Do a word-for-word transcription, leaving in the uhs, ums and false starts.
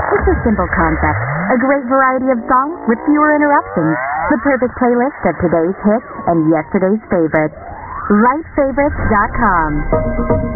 It's a simple concept. A great variety of songs with fewer interruptions. The perfect playlist of today's hits and yesterday's favorites. right favorites dot com